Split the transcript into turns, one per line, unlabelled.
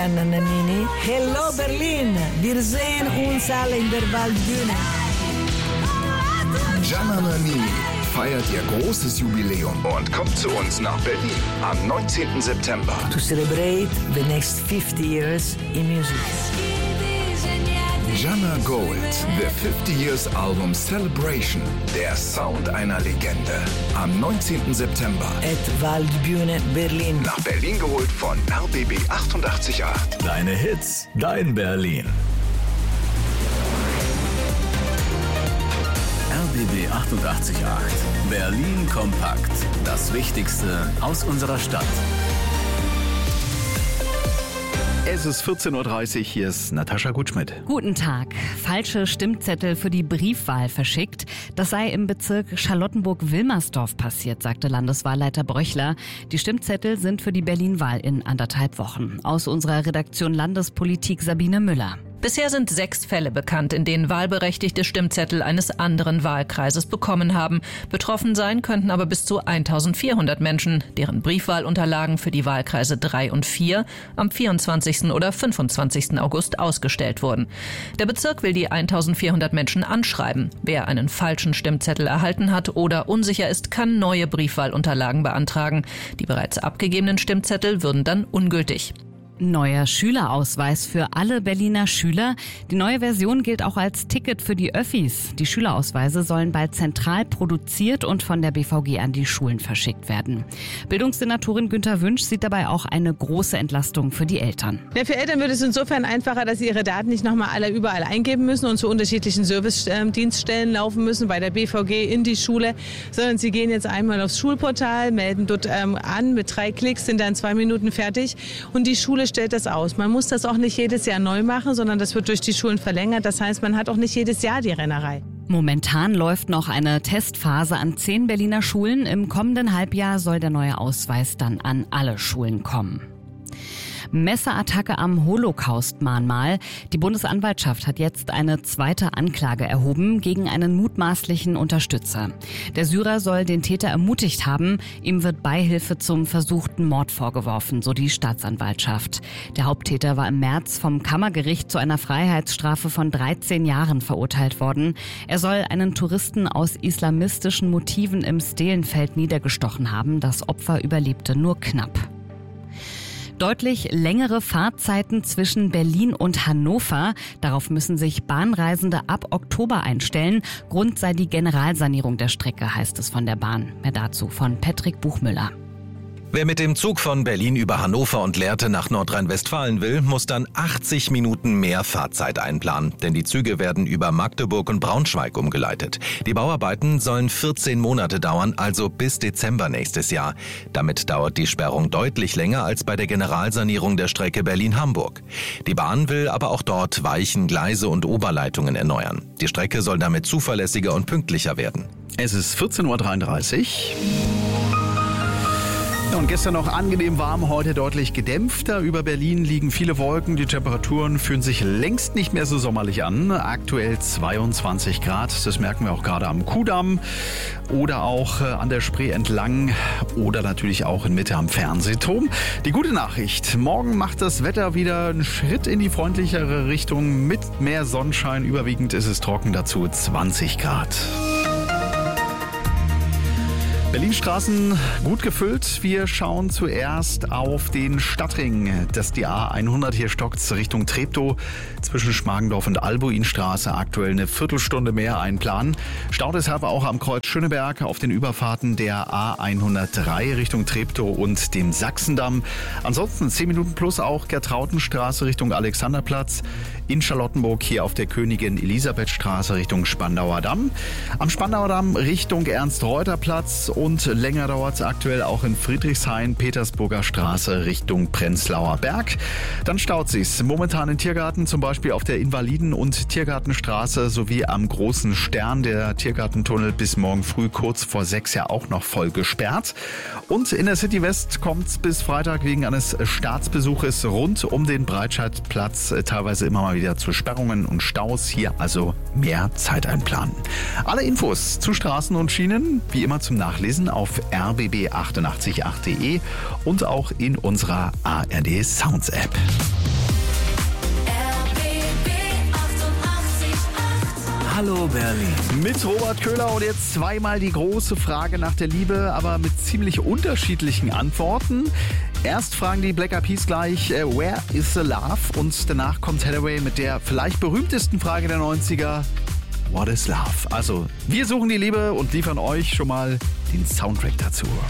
Gianna Nannini. Hello Berlin, wir sehen uns alle in der Waldbühne.
Gianna Nannini feiert ihr großes Jubiläum und kommt zu uns nach Berlin am 19. September.
To celebrate the next 50 years in music.
Gianna Gold, the 50 Years Album Celebration, der Sound einer Legende. Am 19. September.
At Waldbühne Berlin.
Nach Berlin geholt von RBB 88.8.
Deine Hits, dein Berlin. RBB 88.8. Berlin kompakt. Das Wichtigste aus unserer Stadt.
Es ist 14.30 Uhr, hier ist Natascha Gutschmidt.
Guten Tag. Falsche Stimmzettel für die Briefwahl verschickt. Das sei im Bezirk Charlottenburg-Wilmersdorf passiert, sagte Landeswahlleiter Bröchler. Die Stimmzettel sind für die Berlin-Wahl in 1,5 Wochen. Aus unserer Redaktion Landespolitik Sabine Müller.
Bisher sind 6 Fälle bekannt, in denen Wahlberechtigte Stimmzettel eines anderen Wahlkreises bekommen haben. Betroffen sein könnten aber bis zu 1400 Menschen, deren Briefwahlunterlagen für die Wahlkreise 3 und 4 am 24. oder 25. August ausgestellt wurden. Der Bezirk will die 1400 Menschen anschreiben. Wer einen falschen Stimmzettel erhalten hat oder unsicher ist, kann neue Briefwahlunterlagen beantragen. Die bereits abgegebenen Stimmzettel würden dann ungültig.
Neuer Schülerausweis für alle Berliner Schüler. Die neue Version gilt auch als Ticket für die Öffis. Die Schülerausweise sollen bald zentral produziert und von der BVG an die Schulen verschickt werden. Bildungssenatorin Günther Wünsch sieht dabei auch eine große Entlastung für die Eltern.
Ja, für Eltern wird es insofern einfacher, dass sie ihre Daten nicht nochmal alle überall eingeben müssen und zu unterschiedlichen Service-Dienststellen laufen müssen, bei der BVG in die Schule, sondern sie gehen jetzt einmal aufs Schulportal, melden dort an, mit 3 Klicks sind dann 2 Minuten fertig und die Schule stellt das aus. Man muss das auch nicht jedes Jahr neu machen, sondern das wird durch die Schulen verlängert. Das heißt, man hat auch nicht jedes Jahr die Rennerei.
Momentan läuft noch eine Testphase an 10 Berliner Schulen. Im kommenden Halbjahr soll der neue Ausweis dann an alle Schulen kommen. Messerattacke am Holocaust-Mahnmal. Die Bundesanwaltschaft hat jetzt eine zweite Anklage erhoben gegen einen mutmaßlichen Unterstützer. Der Syrer soll den Täter ermutigt haben. Ihm wird Beihilfe zum versuchten Mord vorgeworfen, so die Staatsanwaltschaft. Der Haupttäter war im März vom Kammergericht zu einer Freiheitsstrafe von 13 Jahren verurteilt worden. Er soll einen Touristen aus islamistischen Motiven im Stelenfeld niedergestochen haben. Das Opfer überlebte nur knapp. Deutlich längere Fahrzeiten zwischen Berlin und Hannover. Darauf müssen sich Bahnreisende ab Oktober einstellen. Grund sei die Generalsanierung der Strecke, heißt es von der Bahn. Mehr dazu von Patrick Buchmüller.
Wer mit dem Zug von Berlin über Hannover und Lehrte nach Nordrhein-Westfalen will, muss dann 80 Minuten mehr Fahrzeit einplanen. Denn die Züge werden über Magdeburg und Braunschweig umgeleitet. Die Bauarbeiten sollen 14 Monate dauern, also bis Dezember nächstes Jahr. Damit dauert die Sperrung deutlich länger als bei der Generalsanierung der Strecke Berlin-Hamburg. Die Bahn will aber auch dort Weichen, Gleise und Oberleitungen erneuern. Die Strecke soll damit zuverlässiger und pünktlicher werden.
Es ist 14.33 Uhr. Und gestern noch angenehm warm, heute deutlich gedämpfter. Über Berlin liegen viele Wolken. Die Temperaturen fühlen sich längst nicht mehr so sommerlich an. Aktuell 22 Grad. Das merken wir auch gerade am Kudamm oder auch an der Spree entlang oder natürlich auch in Mitte am Fernsehturm. Die gute Nachricht: Morgen macht das Wetter wieder einen Schritt in die freundlichere Richtung mit mehr Sonnenschein. Überwiegend ist es trocken, dazu 20 Grad. Berlin-Straßen gut gefüllt. Wir schauen zuerst auf den Stadtring. Das ist die A100. Hier stockt's Richtung Treptow zwischen Schmargendorf und Albuinstraße. Aktuell eine Viertelstunde mehr einplanen. Stau deshalb auch am Kreuz Schöneberg auf den Überfahrten der A103 Richtung Treptow und dem Sachsendamm. Ansonsten 10 Minuten plus auch Gertrautenstraße Richtung Alexanderplatz. In Charlottenburg hier auf der Königin-Elisabeth-Straße Richtung Spandauer Damm. Am Spandauer Damm Richtung Ernst-Reuter-Platz. Und länger dauert es aktuell auch in Friedrichshain, Petersburger Straße Richtung Prenzlauer Berg. Dann staut sich's momentan in Tiergarten, zum Beispiel auf der Invaliden- und Tiergartenstraße sowie am Großen Stern. Der Tiergartentunnel bis morgen früh kurz vor 6 ja auch noch voll gesperrt. Und in der City West kommt's bis Freitag wegen eines Staatsbesuches rund um den Breitscheidplatz teilweise immer mal wieder zu Sperrungen und Staus. Hier also mehr Zeit einplanen. Alle Infos zu Straßen und Schienen wie immer zum Nachlesen auf rbb888.de und auch in unserer ARD Sounds App.
Hallo Berlin.
Mit Robert Köhler und jetzt zweimal die große Frage nach der Liebe, aber mit ziemlich unterschiedlichen Antworten. Erst fragen die Black Eyed Peas gleich, where is the love? Und danach kommt Hathaway mit der vielleicht berühmtesten Frage der 90er, what is love? Also, wir suchen die Liebe und liefern euch schon mal den Soundtrack dazu.